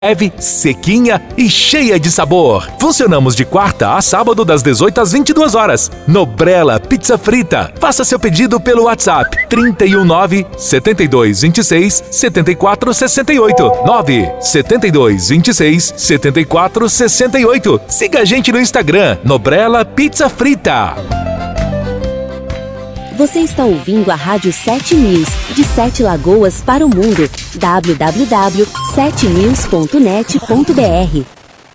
leve, sequinha e cheia de sabor. Funcionamos de quarta a sábado das 18 às 22 horas. Nobrela Pizza Frita. Faça seu pedido pelo WhatsApp 319 72 26 74 68 9 72 26 74 68. Siga a gente no Instagram, Nobrela Pizza Frita. Você está ouvindo a Rádio 7 News, de 7 Lagoas para o mundo. www.7news.net.br